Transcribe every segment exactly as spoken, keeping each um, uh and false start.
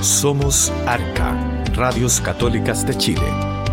Somos Arca, Radios Católicas de Chile.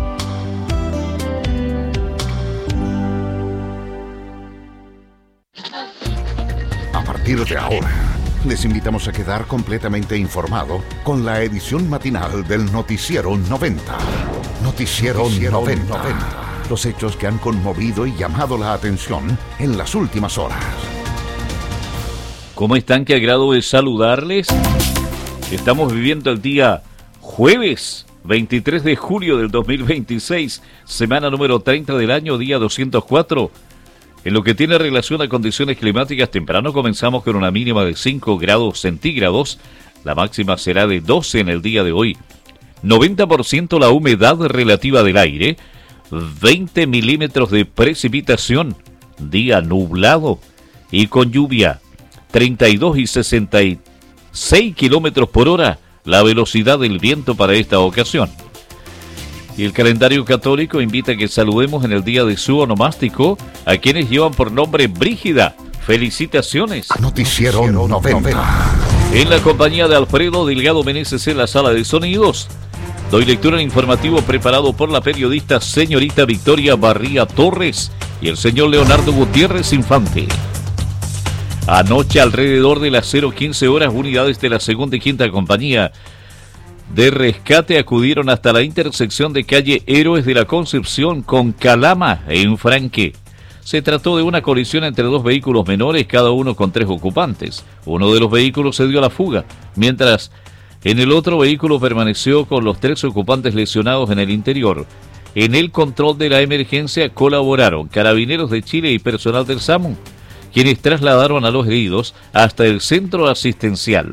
A partir de ahora, les invitamos a quedar completamente informado con la edición matinal del Noticiero noventa. Noticiero, Noticiero noventa. noventa. Los hechos que han conmovido y llamado la atención en las últimas horas. ¿Cómo están? Qué agrado de saludarles. Estamos viviendo el día jueves veintitrés de julio del dos mil veintiséis, semana número treinta del año, día doscientos cuatro. En lo que tiene relación a condiciones climáticas, temprano comenzamos con una mínima de cinco grados centígrados. La máxima será de doce en el día de hoy. noventa por ciento la humedad relativa del aire. veinte milímetros de precipitación. Día nublado y con lluvia. treinta y dos y sesenta y seis kilómetros por hora la velocidad del viento para esta ocasión. Y el calendario católico invita a que saludemos en el día de su onomástico a quienes llevan por nombre Brígida. Felicitaciones. Noticiero noventa. En la compañía de Alfredo Delgado Meneses en la sala de sonidos, doy lectura al informativo preparado por la periodista señorita Victoria Barría Torres y el señor Leonardo Gutiérrez Infante. Anoche, alrededor de las cero quince horas, unidades de la segunda y quinta compañía de rescate acudieron hasta la intersección de calle Héroes de la Concepción con Calama en Franque. Se trató de una colisión entre dos vehículos menores, cada uno con tres ocupantes. Uno de los vehículos se dio a la fuga, mientras en el otro vehículo permaneció con los tres ocupantes lesionados en el interior. En el control de la emergencia colaboraron Carabineros de Chile y personal del SAMU, quienes trasladaron a los heridos hasta el centro asistencial.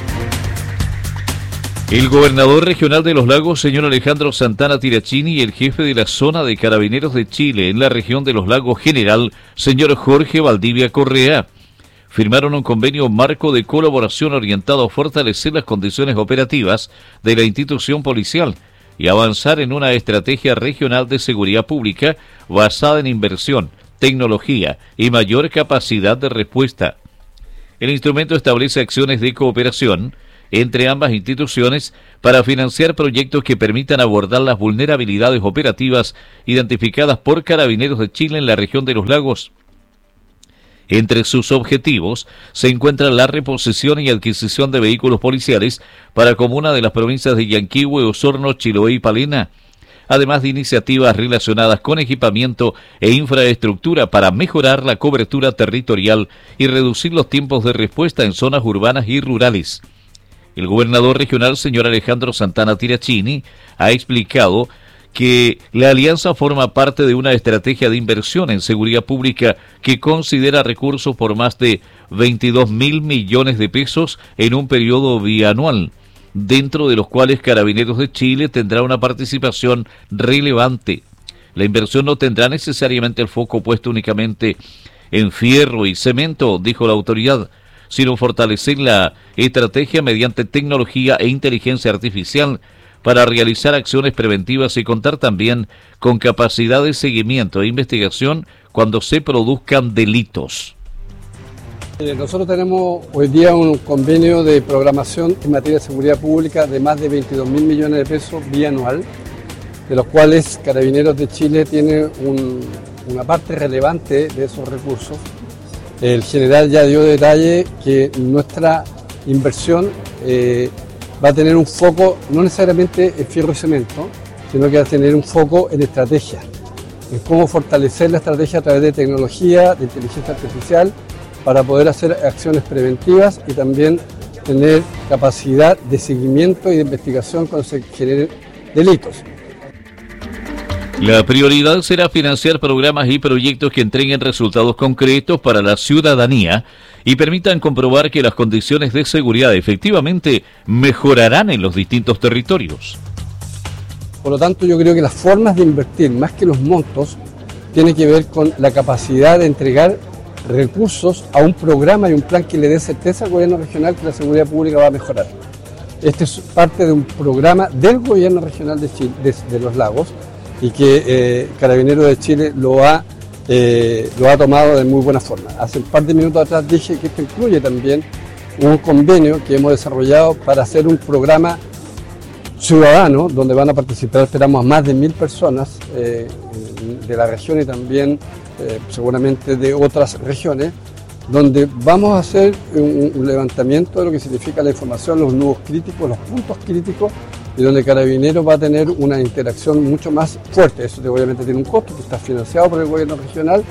El gobernador regional de los Lagos, señor Alejandro Santana Tirachini, y el jefe de la zona de Carabineros de Chile en la región de los Lagos general, señor Jorge Valdivia Correa, firmaron un convenio marco de colaboración orientado a fortalecer las condiciones operativas de la institución policial y avanzar en una estrategia regional de seguridad pública basada en inversión, tecnología y mayor capacidad de respuesta. El instrumento establece acciones de cooperación entre ambas instituciones para financiar proyectos que permitan abordar las vulnerabilidades operativas identificadas por Carabineros de Chile en la región de los Lagos. Entre sus objetivos se encuentra la reposición y adquisición de vehículos policiales para comunas de las provincias de Yanquihue, Osorno, Chiloé y Palena, además de iniciativas relacionadas con equipamiento e infraestructura para mejorar la cobertura territorial y reducir los tiempos de respuesta en zonas urbanas y rurales. El gobernador regional, señor Alejandro Santana Tirachini, ha explicado que la alianza forma parte de una estrategia de inversión en seguridad pública que considera recursos por más de veintidós mil millones de pesos en un periodo bianual, dentro de los cuales Carabineros de Chile tendrá una participación relevante. La inversión no tendrá necesariamente el foco puesto únicamente en fierro y cemento, dijo la autoridad, sino fortalecer la estrategia mediante tecnología e inteligencia artificial para realizar acciones preventivas y contar también con capacidad de seguimiento e investigación cuando se produzcan delitos. Nosotros tenemos hoy día un convenio de programación en materia de seguridad pública de más de veintidós mil millones de pesos bianual, de los cuales Carabineros de Chile tiene un, una parte relevante de esos recursos. El general ya dio detalle que nuestra inversión eh, va a tener un foco no necesariamente en fierro y cemento, sino que va a tener un foco en estrategia, en cómo fortalecer la estrategia a través de tecnología, de inteligencia artificial, para poder hacer acciones preventivas y también tener capacidad de seguimiento y de investigación cuando se generen delitos. La prioridad será financiar programas y proyectos que entreguen resultados concretos para la ciudadanía y permitan comprobar que las condiciones de seguridad efectivamente mejorarán en los distintos territorios. Por lo tanto, yo creo que las formas de invertir, más que los montos, tienen que ver con la capacidad de entregar recursos a un programa y un plan que le dé certeza al gobierno regional que la seguridad pública va a mejorar. Este es parte de un programa del gobierno regional de, Chile, de, de los Lagos, y que eh, Carabineros de Chile lo ha, eh, lo ha tomado de muy buena forma. Hace un par de minutos atrás dije que esto incluye también un convenio que hemos desarrollado para hacer un programa ciudadano, donde van a participar, esperamos, a más de mil personas eh, de la región y también eh, seguramente de otras regiones, donde vamos a hacer un, un levantamiento de lo que significa la información, los nudos críticos, los puntos críticos, y donde Carabineros va a tener una interacción mucho más fuerte. Eso obviamente tiene un costo que está financiado por el gobierno regional.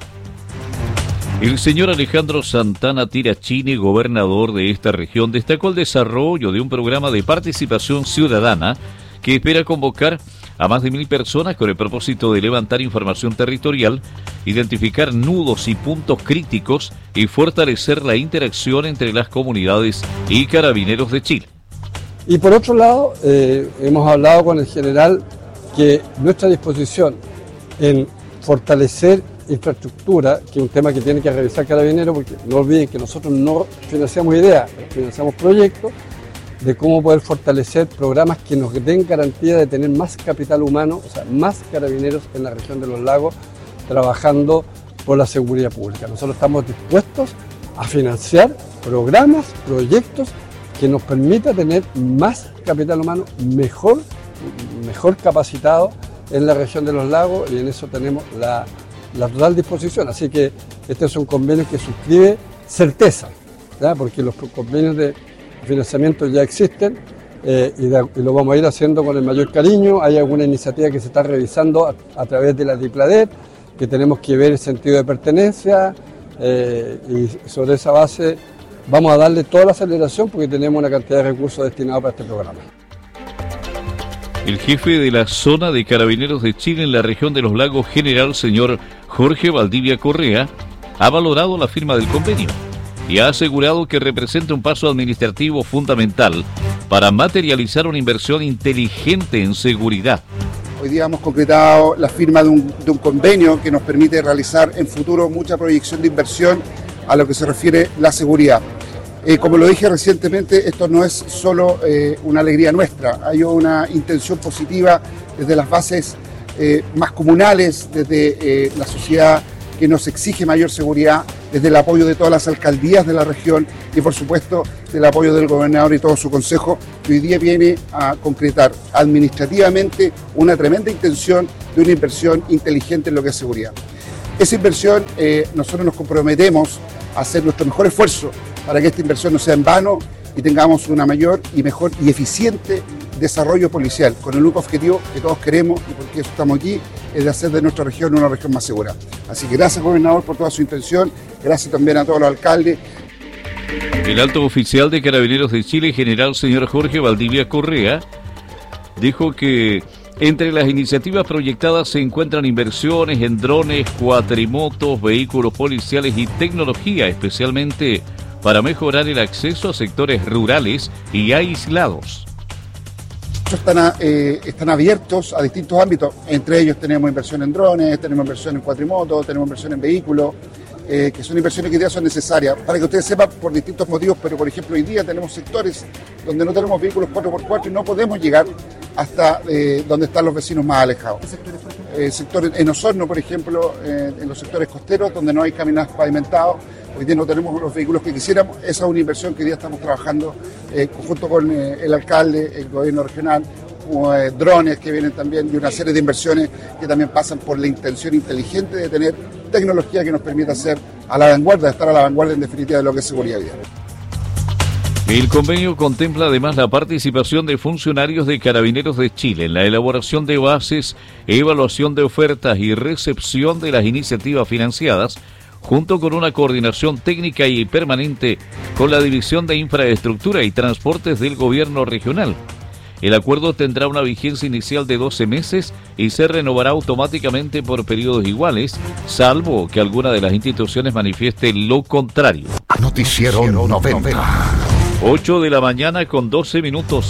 El señor Alejandro Santana Tirachini, gobernador de esta región, destacó el desarrollo de un programa de participación ciudadana que espera convocar a más de mil personas con el propósito de levantar información territorial, identificar nudos y puntos críticos y fortalecer la interacción entre las comunidades y Carabineros de Chile. Y por otro lado, eh, hemos hablado con el general que nuestra disposición en fortalecer infraestructura, que es un tema que tiene que revisar Carabineros, porque no olviden que nosotros no financiamos ideas, financiamos proyectos de cómo poder fortalecer programas que nos den garantía de tener más capital humano, o sea, más carabineros en la región de los lagos, trabajando por la seguridad pública. Nosotros estamos dispuestos a financiar programas, proyectos que nos permita tener más capital humano mejor, mejor capacitado en la región de los lagos, y en eso tenemos la la total disposición. Así que este es un convenio que suscribe certeza, ¿ya? Porque los convenios de financiamiento ya existen eh, y, de, y lo vamos a ir haciendo con el mayor cariño. Hay alguna iniciativa que se está revisando a, a través de la DIPLADET, que tenemos que ver el sentido de pertenencia eh, y sobre esa base vamos a darle toda la aceleración porque tenemos una cantidad de recursos destinados para este programa. El jefe de la zona de Carabineros de Chile en la región de los lagos, general señor Jorge Valdivia Correa, ha valorado la firma del convenio y ha asegurado que representa un paso administrativo fundamental para materializar una inversión inteligente en seguridad. Hoy día hemos concretado la firma de un, de un convenio que nos permite realizar en futuro mucha proyección de inversión a lo que se refiere a la seguridad. Eh, como lo dije recientemente, esto no es solo eh, una alegría nuestra, hay una intención positiva desde las bases eh, más comunales, desde eh, la sociedad que nos exige mayor seguridad, desde el apoyo de todas las alcaldías de la región y por supuesto del apoyo del gobernador y todo su consejo, que hoy día viene a concretar administrativamente una tremenda intención de una inversión inteligente en lo que es seguridad. Esa inversión, eh, nosotros nos comprometemos a hacer nuestro mejor esfuerzo para que esta inversión no sea en vano y tengamos una mayor y mejor y eficiente desarrollo policial, con el único objetivo que todos queremos y por qué estamos aquí, es de hacer de nuestra región una región más segura. Así que gracias, gobernador, por toda su intención, gracias también a todos los alcaldes. El alto oficial de Carabineros de Chile, general señor Jorge Valdivia Correa, dijo que entre las iniciativas proyectadas se encuentran inversiones en drones, cuatrimotos, vehículos policiales y tecnología, especialmente para mejorar el acceso a sectores rurales y aislados. Están, eh, están abiertos a distintos ámbitos, entre ellos tenemos inversión en drones, tenemos inversión en cuatrimotos, tenemos inversión en vehículos, eh, que son inversiones que hoy día son necesarias, para que ustedes sepan por distintos motivos, pero por ejemplo hoy día tenemos sectores donde no tenemos vehículos cuatro por cuatro y no podemos llegar hasta eh, donde están los vecinos más alejados. ¿Qué sectores, por ejemplo? Eh, sectores en Osorno, por ejemplo, eh, en los sectores costeros donde no hay caminadas pavimentados, hoy día no tenemos los vehículos que quisiéramos. Esa es una inversión que hoy día estamos trabajando eh, junto con eh, el alcalde, el gobierno regional, como, eh, drones que vienen también y una serie de inversiones que también pasan por la intención inteligente de tener tecnología que nos permita ser a la vanguardia, estar a la vanguardia en definitiva de lo que es seguridad vial. El convenio contempla además la participación de funcionarios de Carabineros de Chile en la elaboración de bases, evaluación de ofertas y recepción de las iniciativas financiadas, junto con una coordinación técnica y permanente con la División de Infraestructura y Transportes del Gobierno Regional. El acuerdo tendrá una vigencia inicial de doce meses y se renovará automáticamente por periodos iguales, salvo que alguna de las instituciones manifieste lo contrario. Noticiero noventa. ocho de la mañana con doce minutos.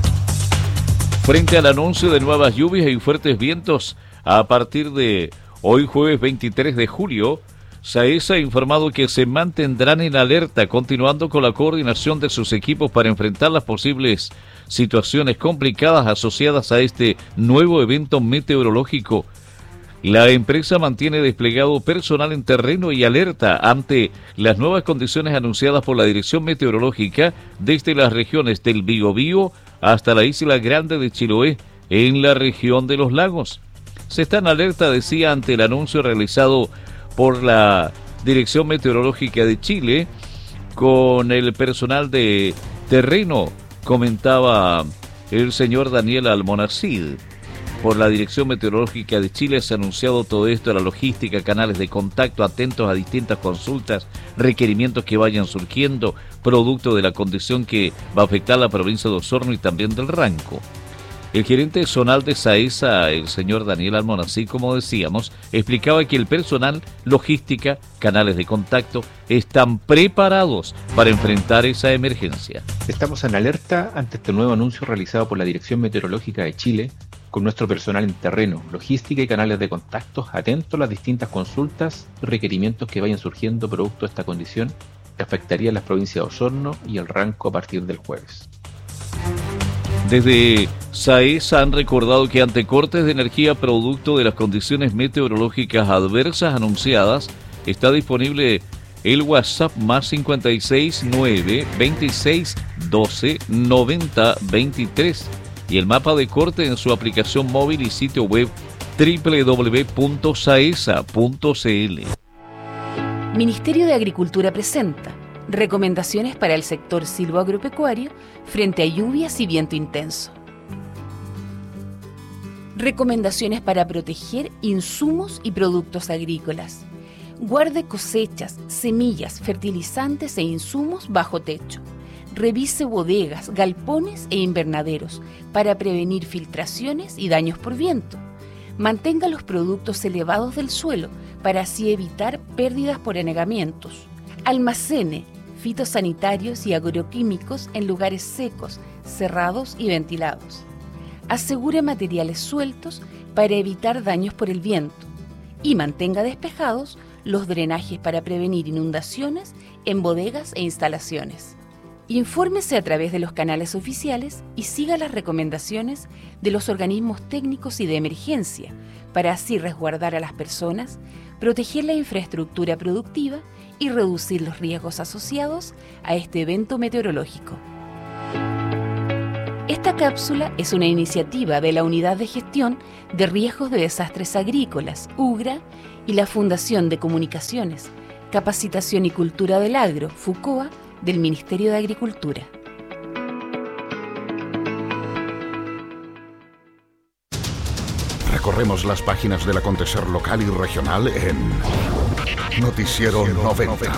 Frente al anuncio de nuevas lluvias y fuertes vientos a partir de hoy jueves veintitrés de julio, SAESA ha informado que se mantendrán en alerta, continuando con la coordinación de sus equipos para enfrentar las posibles situaciones complicadas asociadas a este nuevo evento meteorológico. La empresa mantiene desplegado personal en terreno y alerta ante las nuevas condiciones anunciadas por la Dirección Meteorológica desde las regiones del Biobío, hasta la isla Grande de Chiloé, en la región de los lagos. Se está en alerta, decía, ante el anuncio realizado por la Dirección Meteorológica de Chile con el personal de terreno, comentaba el señor Daniel Almonacid. Por la Dirección Meteorológica de Chile se ha anunciado todo esto, la logística, canales de contacto, atentos a distintas consultas, requerimientos que vayan surgiendo, producto de la condición que va a afectar a la provincia de Osorno y también del Ranco. El gerente zonal de SAESA, el señor Daniel Almonacid, como decíamos, explicaba que el personal, logística, canales de contacto, están preparados para enfrentar esa emergencia. Estamos en alerta ante este nuevo anuncio realizado por la Dirección Meteorológica de Chile, con nuestro personal en terreno, logística y canales de contactos atentos a las distintas consultas y requerimientos que vayan surgiendo producto de esta condición que afectaría a las provincias de Osorno y el Ranco a partir del jueves. Desde SAESA han recordado que ante cortes de energía producto de las condiciones meteorológicas adversas anunciadas, está disponible el WhatsApp más cincuenta y seis nueve veintiséis doce noventa veintitrés y el mapa de corte en su aplicación móvil y sitio web doble u doble u doble u punto saesa punto c l. Ministerio de Agricultura presenta recomendaciones para el sector silvoagropecuario frente a lluvias y viento intenso. Recomendaciones para proteger insumos y productos agrícolas. Guarde cosechas, semillas, fertilizantes e insumos bajo techo. Revise bodegas, galpones e invernaderos para prevenir filtraciones y daños por viento. Mantenga los productos elevados del suelo para así evitar pérdidas por anegamientos. Almacene fitosanitarios y agroquímicos en lugares secos, cerrados y ventilados. Asegure materiales sueltos para evitar daños por el viento y mantenga despejados los drenajes para prevenir inundaciones en bodegas e instalaciones. Infórmese a través de los canales oficiales y siga las recomendaciones de los organismos técnicos y de emergencia para así resguardar a las personas, proteger la infraestructura productiva y reducir los riesgos asociados a este evento meteorológico. Esta cápsula es una iniciativa de la Unidad de Gestión de Riesgos de Desastres Agrícolas, UGRA, y la Fundación de Comunicaciones, Capacitación y Cultura del Agro, FUCOA, del Ministerio de Agricultura. Recorremos las páginas del acontecer local y regional en Noticiero noventa.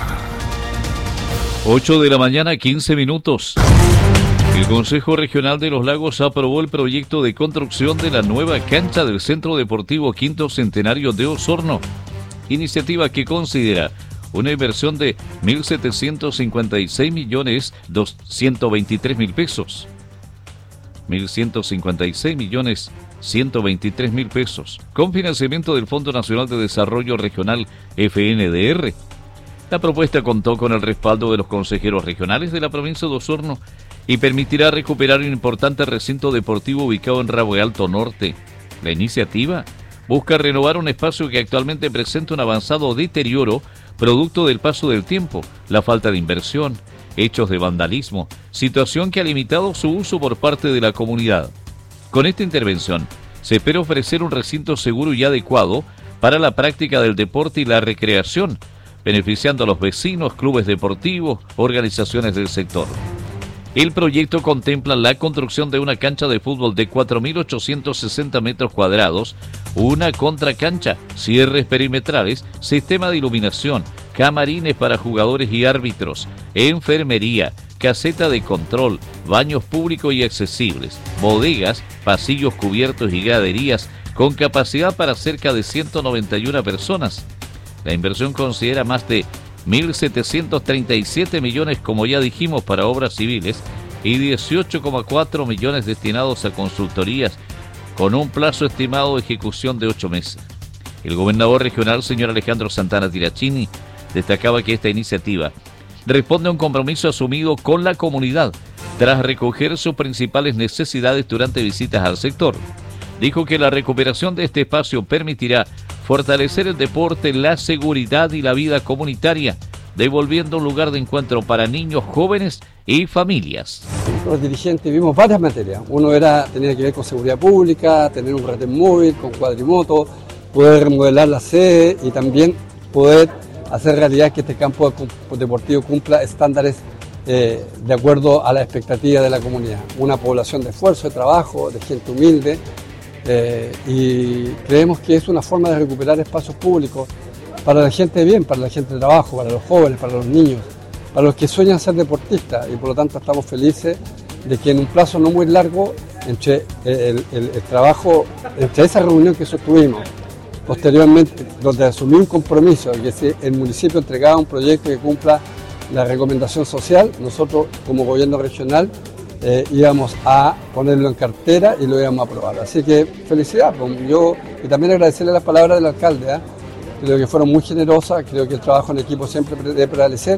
ocho de la mañana, quince minutos. El Consejo Regional de los Lagos aprobó el proyecto de construcción de la nueva cancha del Centro Deportivo Quinto Centenario de Osorno, iniciativa que considera una inversión de mil setecientos cincuenta y seis millones ciento veintitrés mil pesos. mil ciento cincuenta y seis millones ciento veintitrés mil pesos, con financiamiento del Fondo Nacional de Desarrollo Regional F N D R. La propuesta contó con el respaldo de los consejeros regionales de la provincia de Osorno y permitirá recuperar un importante recinto deportivo ubicado en Rabue Alto Norte. La iniciativa busca renovar un espacio que actualmente presenta un avanzado deterioro producto del paso del tiempo, la falta de inversión, hechos de vandalismo, situación que ha limitado su uso por parte de la comunidad. Con esta intervención, se espera ofrecer un recinto seguro y adecuado para la práctica del deporte y la recreación, beneficiando a los vecinos, clubes deportivos, organizaciones del sector. El proyecto contempla la construcción de una cancha de fútbol de cuatro mil ochocientos sesenta metros cuadrados, una contracancha, cierres perimetrales, sistema de iluminación, camarines para jugadores y árbitros, enfermería, caseta de control, baños públicos y accesibles, bodegas, pasillos cubiertos y graderías con capacidad para cerca de ciento noventa y una personas. La inversión considera más de mil setecientos treinta y siete millones, como ya dijimos, para obras civiles y dieciocho coma cuatro millones destinados a consultorías, con un plazo estimado de ejecución de ocho meses. El gobernador regional, señor Alejandro Santana Tirachini, destacaba que esta iniciativa responde a un compromiso asumido con la comunidad tras recoger sus principales necesidades durante visitas al sector. Dijo que la recuperación de este espacio permitirá fortalecer el deporte, la seguridad y la vida comunitaria, devolviendo un lugar de encuentro para niños, jóvenes y familias. los dirigentes vimos varias materias. Uno era, tenía que ver con seguridad pública, tener un retén móvil con cuadrimoto, poder remodelar la sede y también poder hacer realidad que este campo deportivo cumpla estándares eh, de acuerdo a la expectativa de la comunidad. Una población de esfuerzo, de trabajo, de gente humilde eh, y creemos que es una forma de recuperar espacios públicos para la gente de bien, para la gente de trabajo, para los jóvenes, para los niños, para los que sueñan ser deportistas y por lo tanto estamos felices de que en un plazo no muy largo, entre el, el, el trabajo, entre esa reunión que sostuvimos, posteriormente, donde asumí un compromiso, que si el municipio entregaba un proyecto que cumpla la recomendación social, nosotros como gobierno regional eh, íbamos a ponerlo en cartera y lo íbamos a aprobar. Así que felicidad, pues, yo y también agradecerle las palabras del alcalde, ¿eh? Creo que fueron muy generosas, creo que el trabajo en equipo siempre debe prevalecer.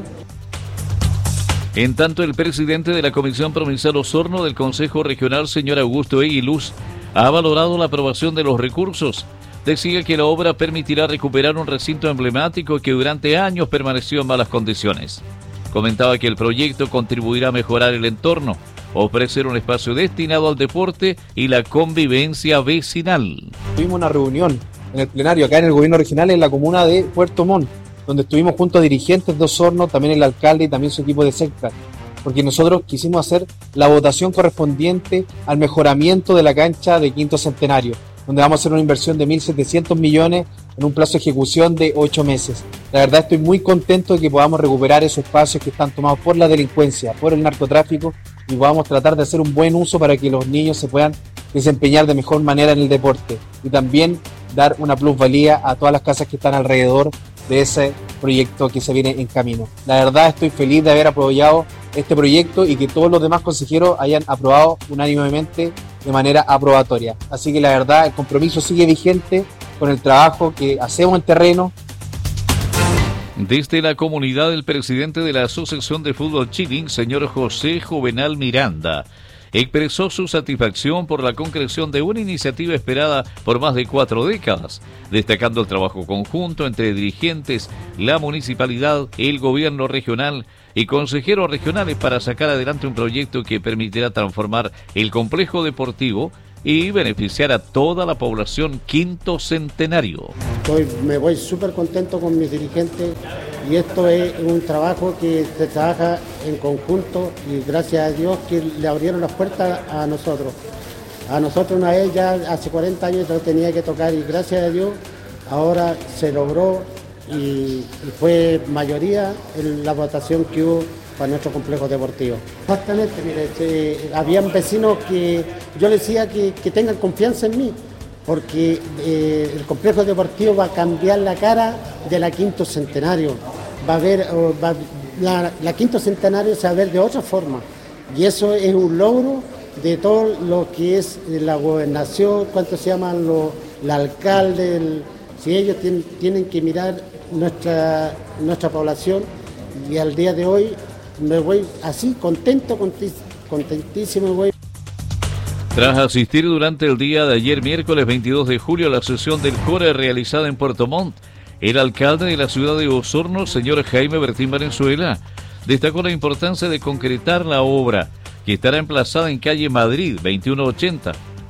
En tanto, el presidente de la Comisión Provincial Osorno del Consejo Regional, señor Augusto Eguiluz, ha valorado la aprobación de los recursos. Decía que la obra permitirá recuperar un recinto emblemático que durante años permaneció en malas condiciones. Comentaba que el proyecto contribuirá a mejorar el entorno, ofrecer un espacio destinado al deporte y la convivencia vecinal. Tuvimos una reunión en el plenario acá en el gobierno regional en la comuna de Puerto Montt, donde estuvimos junto a dirigentes de Osorno, también el alcalde y también su equipo de secta, porque nosotros quisimos hacer la votación correspondiente al mejoramiento de la cancha de Quinto Centenario, donde vamos a hacer una inversión de mil setecientos millones en un plazo de ejecución de ocho meses. La verdad estoy muy contento de que podamos recuperar esos espacios que están tomados por la delincuencia, por el narcotráfico, y podamos tratar de hacer un buen uso para que los niños se puedan desempeñar de mejor manera en el deporte y también dar una plusvalía a todas las casas que están alrededor de ese proyecto que se viene en camino. La verdad estoy feliz de haber apoyado este proyecto y que todos los demás consejeros hayan aprobado unánimemente de manera aprobatoria. Así que la verdad el compromiso sigue vigente con el trabajo que hacemos en terreno. Desde la comunidad, el presidente de la Asociación de Fútbol Chilín, señor José Juvenal Miranda, expresó su satisfacción por la concreción de una iniciativa esperada por más de cuatro décadas, destacando el trabajo conjunto entre dirigentes, la municipalidad, el gobierno regional y consejeros regionales para sacar adelante un proyecto que permitirá transformar el complejo deportivo y beneficiar a toda la población Quinto Centenario. Estoy, me voy súper contento con mis dirigentes y esto es un trabajo que se trabaja en conjunto y gracias a Dios que le abrieron las puertas a nosotros. A nosotros una vez ya hace cuarenta años lo tenía que tocar y gracias a Dios ahora se logró y, y fue mayoría en la votación que hubo para nuestro complejo deportivo. Exactamente, mire, eh, habían vecinos que yo les decía que, que tengan confianza en mí, porque eh, el complejo deportivo va a cambiar la cara de la Quinto Centenario. Va a ver, va, la, la Quinto Centenario se va a ver de otra forma, y eso es un logro de todo lo que es la gobernación, cuánto se llaman los el alcalde, el, si ellos tienen, tienen que mirar nuestra, nuestra población, y al día de hoy me voy así, contento, contentísimo voy. Tras asistir durante el día de ayer, miércoles veintidós de julio, a la sesión del C O R E realizada en Puerto Montt, el alcalde de la ciudad de Osorno, señor Jaime Bertín Valenzuela, destacó la importancia de concretar la obra, que estará emplazada en calle Madrid veintiuno ochenta,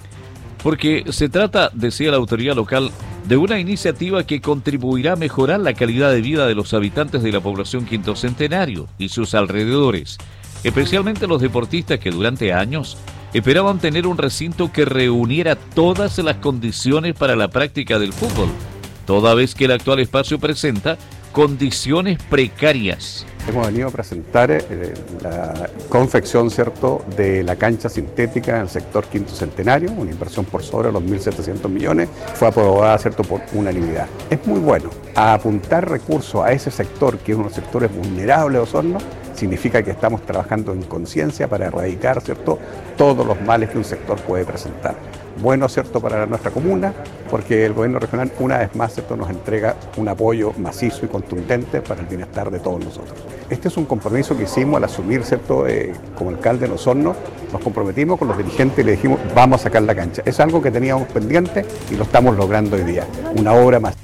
porque se trata, decía la autoridad local, de una iniciativa que contribuirá a mejorar la calidad de vida de los habitantes de la población Quinto Centenario y sus alrededores, especialmente los deportistas que durante años esperaban tener un recinto que reuniera todas las condiciones para la práctica del fútbol, toda vez que el actual espacio presenta condiciones precarias. Hemos venido a presentar eh, la confección, ¿cierto?, de la cancha sintética en el sector Quinto Centenario, una inversión por sobre los mil setecientos millones, fue aprobada, ¿cierto?, por unanimidad. Es muy bueno. A apuntar recursos a ese sector, que es uno de los sectores vulnerables de Osorno, significa que estamos trabajando en conciencia para erradicar, ¿cierto?, todos los males que un sector puede presentar. Bueno, ¿cierto?, para nuestra comuna, porque el gobierno regional una vez más, ¿cierto?, nos entrega un apoyo macizo y contundente para el bienestar de todos nosotros. Este es un compromiso que hicimos al asumir, ¿cierto?, eh, como alcalde de Osorno, nos comprometimos con los dirigentes y le dijimos vamos a sacar la cancha. Es algo que teníamos pendiente y lo estamos logrando hoy día, una obra más.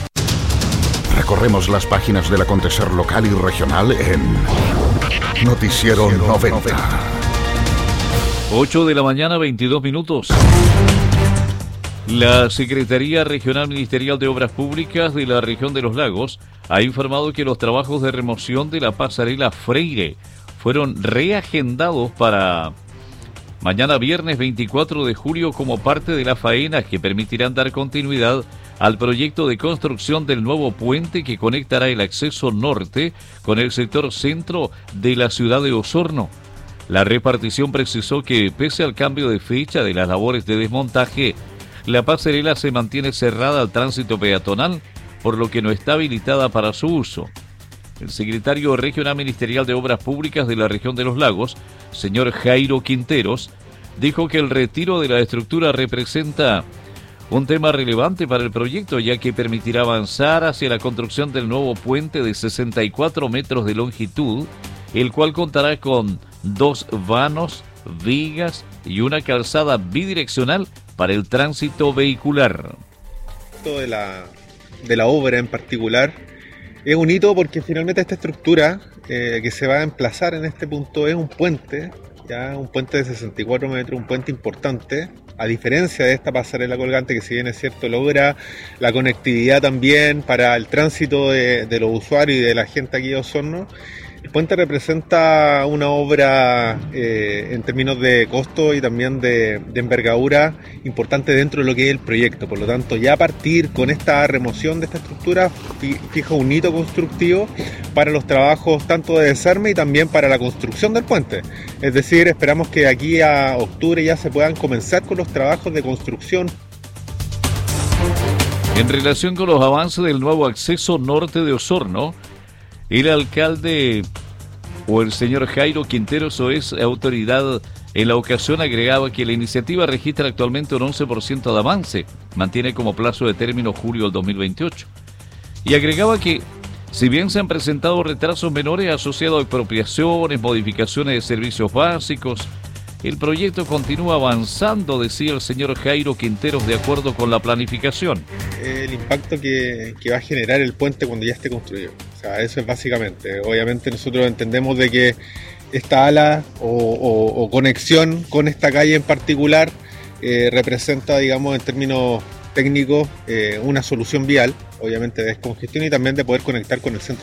Recorremos las páginas del acontecer local y regional en Noticiero noventa. ocho de la mañana, veintidós minutos. La Secretaría Regional Ministerial de Obras Públicas de la región de los Lagos ha informado que los trabajos de remoción de la pasarela Freire fueron reagendados para mañana viernes veinticuatro de julio como parte de las faenas que permitirán dar continuidad al proyecto de construcción del nuevo puente que conectará el acceso norte con el sector centro de la ciudad de Osorno. La repartición precisó que, pese al cambio de fecha de las labores de desmontaje, la pasarela se mantiene cerrada al tránsito peatonal, por lo que no está habilitada para su uso. El secretario regional ministerial de Obras Públicas de la región de los Lagos, señor Jairo Quinteros, dijo que el retiro de la estructura representa un tema relevante para el proyecto, ya que permitirá avanzar hacia la construcción del nuevo puente de sesenta y cuatro metros de longitud, el cual contará con dos vanos, vigas y una calzada bidireccional para el tránsito vehicular. De la, de la obra en particular es un hito porque finalmente esta estructura eh, que se va a emplazar en este punto es un puente, ya un puente de sesenta y cuatro metros, un puente importante, a diferencia de esta pasarela colgante que, si bien es cierto, logra la conectividad también para el tránsito de, de los usuarios y de la gente aquí de Osorno. El puente representa una obra eh, en términos de costo y también de, de envergadura importante dentro de lo que es el proyecto. Por lo tanto, ya partir con esta remoción de esta estructura fija un hito constructivo para los trabajos tanto de desarme y también para la construcción del puente. Es decir, esperamos que aquí a octubre ya se puedan comenzar con los trabajos de construcción. En relación con los avances del nuevo acceso norte de Osorno, el alcalde o el señor Jairo Quinteros, o es autoridad en la ocasión, agregaba que la iniciativa registra actualmente un once por ciento de avance, mantiene como plazo de término julio del dos mil veintiocho, y agregaba que si bien se han presentado retrasos menores asociados a expropiaciones, modificaciones de servicios básicos, el proyecto continúa avanzando, decía el señor Jairo Quinteros, de acuerdo con la planificación. El impacto que, que va a generar el puente cuando ya esté construido. O sea, eso es básicamente. Obviamente nosotros entendemos de que esta ala o, o, o conexión con esta calle en particular eh, representa, digamos, en términos técnicos, eh, una solución vial, obviamente de descongestión y también de poder conectar con el centro